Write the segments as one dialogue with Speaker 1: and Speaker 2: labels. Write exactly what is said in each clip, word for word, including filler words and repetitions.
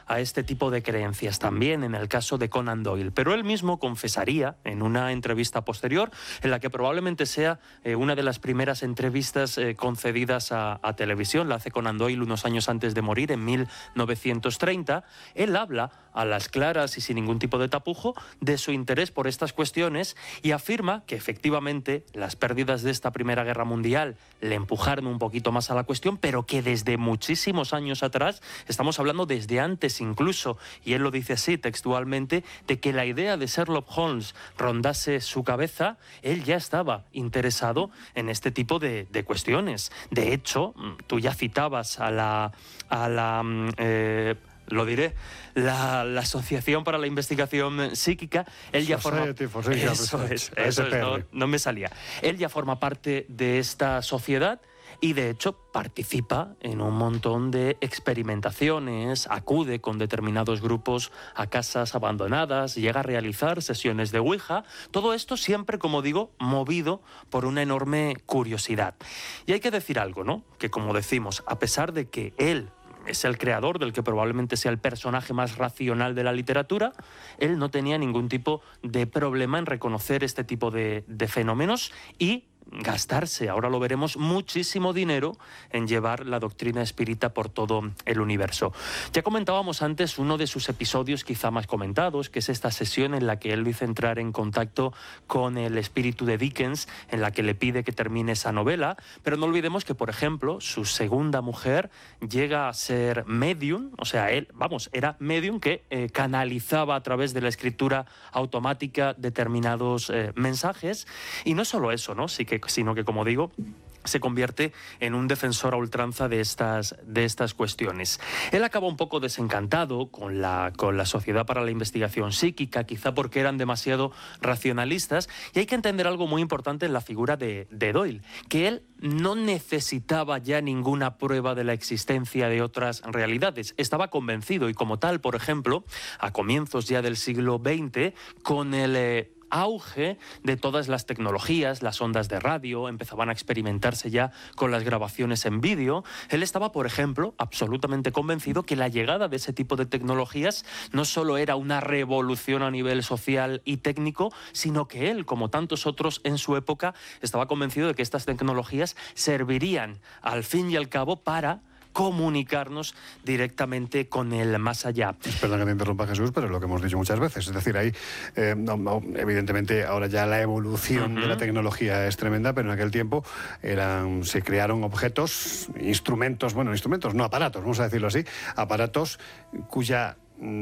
Speaker 1: a este tipo de creencias, también en el caso de Conan Doyle. Pero él mismo confesaría en una entrevista posterior, en la que probablemente sea eh, una de las primeras entrevistas eh, concedidas a, a televisión, la hace Conan Doyle unos años antes de morir, en mil novecientos treinta, él habla a las claras y sin ningún tipo de tapujo de su interés por estas cuestiones y afirma que efectivamente las pérdidas de esta Primera Guerra Mundial le empujaron un poquito más a la cuestión, pero que desde muchísimos años atrás, estamos hablando desde antes incluso, y él lo dice así textualmente, de que la idea de Sherlock Holmes rondase su cabeza, él ya estaba interesado en este tipo de, de cuestiones. De hecho, tú ya citabas a la... A la eh, lo diré, la, la Asociación para la Investigación Psíquica, él ya forma... Eso es, eso es, no, no me salía. Él ya forma parte de esta sociedad y, de hecho, participa en un montón de experimentaciones, acude con determinados grupos a casas abandonadas, llega a realizar sesiones de Ouija. Todo esto siempre, como digo, movido por una enorme curiosidad. Y hay que decir algo, ¿no? Que, como decimos, a pesar de que él es el creador del que probablemente sea el personaje más racional de la literatura, él no tenía ningún tipo de problema en reconocer este tipo de, de fenómenos y gastarse, ahora lo veremos, muchísimo dinero en llevar la doctrina espírita por todo el universo. Ya comentábamos antes uno de sus episodios quizá más comentados, que es esta sesión en la que él dice entrar en contacto con el espíritu de Dickens, en la que le pide que termine esa novela, pero no olvidemos que, por ejemplo, su segunda mujer llega a ser medium, o sea, él, vamos, era medium que eh, canalizaba a través de la escritura automática determinados eh, mensajes, y no solo eso, ¿no? Sí que sino que, como digo, se convierte en un defensor a ultranza de estas, de estas cuestiones. Él acaba un poco desencantado con la, con la Sociedad para la Investigación Psíquica, quizá porque eran demasiado racionalistas, y hay que entender algo muy importante en la figura de, de Doyle, que él no necesitaba ya ninguna prueba de la existencia de otras realidades. Estaba convencido y, como tal, por ejemplo, a comienzos ya del siglo veinte, con el... Eh, auge de todas las tecnologías, las ondas de radio, empezaban a experimentarse ya con las grabaciones en vídeo. Él estaba, por ejemplo, absolutamente convencido que la llegada de ese tipo de tecnologías no solo era una revolución a nivel social y técnico, sino que él, como tantos otros en su época, estaba convencido de que estas tecnologías servirían, al fin y al cabo, para comunicarnos directamente con el más allá.
Speaker 2: Perdón que te interrumpa, Jesús, pero es lo que hemos dicho muchas veces. Es decir, ahí, eh, no, no, evidentemente, ahora ya la evolución uh-huh. de la tecnología es tremenda, pero en aquel tiempo eran, se crearon objetos, instrumentos, bueno, instrumentos, no aparatos, vamos a decirlo así, aparatos cuya...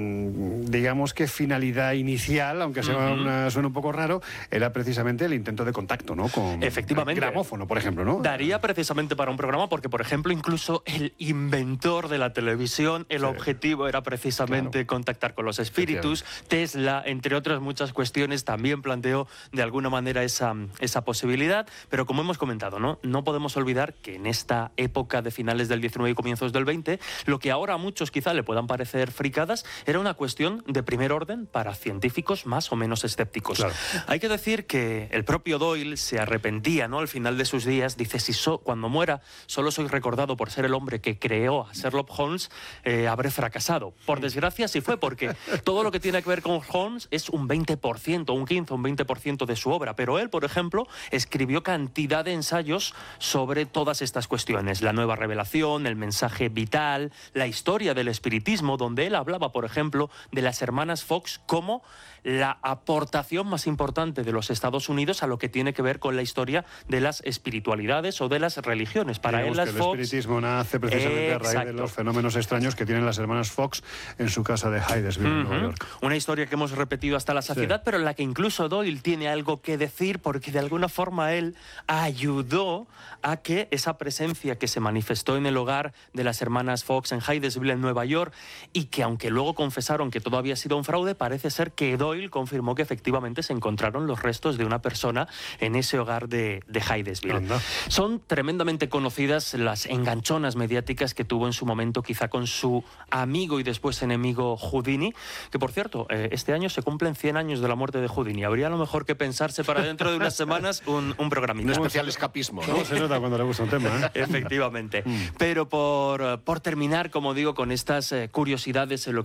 Speaker 2: digamos que finalidad inicial, aunque sea uh-huh. una, suene un poco raro, era precisamente el intento de contacto, ¿no? Con
Speaker 1: efectivamente.
Speaker 2: El gramófono, por ejemplo, ¿no?
Speaker 1: Daría precisamente para un programa, porque, por ejemplo, incluso el inventor de la televisión, el sí. objetivo era precisamente claro. contactar con los espíritus. Tesla, entre otras muchas cuestiones, también planteó de alguna manera esa, esa posibilidad, pero como hemos comentado, ¿no? No podemos olvidar que en esta época de finales del diecinueve y comienzos del veinte, lo que ahora a muchos quizá le puedan parecer fricadas, era una cuestión de primer orden para científicos más o menos escépticos. Claro. Hay que decir que el propio Doyle se arrepentía, ¿no? Al final de sus días, dice, si so, cuando muera solo soy recordado por ser el hombre que creó a Sherlock Holmes, eh, habré fracasado. Por desgracia sí fue, porque todo lo que tiene que ver con Holmes es un veinte por ciento, un quince, un veinte por ciento de su obra, pero él, por ejemplo, escribió cantidad de ensayos sobre todas estas cuestiones, la nueva revelación, el mensaje vital, la historia del espiritismo, donde él hablaba, por ejemplo, de las hermanas Fox como la aportación más importante de los Estados Unidos a lo que tiene que ver con la historia de las espiritualidades o de las religiones. Para
Speaker 2: Digamos
Speaker 1: él las
Speaker 2: que el
Speaker 1: Fox...
Speaker 2: espiritismo nace precisamente a raíz de los fenómenos extraños que tienen las hermanas Fox en su casa de Hydesville, uh-huh. en Nueva York.
Speaker 1: Una historia que hemos repetido hasta la saciedad, sí. pero en la que incluso Doyle tiene algo que decir, porque de alguna forma él ayudó a que esa presencia que se manifestó en el hogar de las hermanas Fox en Hydesville, en Nueva York, y que aunque luego confesaron que todo había sido un fraude, parece ser que Doyle confirmó que efectivamente se encontraron los restos de una persona en ese hogar de, de Hydesville. Anda. Son tremendamente conocidas las enganchonas mediáticas que tuvo en su momento quizá con su amigo y después enemigo Houdini, que por cierto, eh, este año se cumplen cien años de la muerte de Houdini. Habría a lo mejor que pensarse para dentro de unas semanas un, un programita.
Speaker 3: Un especial escapismo, ¿no?
Speaker 2: No se nota cuando le gusta un tema, ¿eh?
Speaker 1: Efectivamente. Mm. Pero por, por terminar, como digo, con estas eh, curiosidades en lo que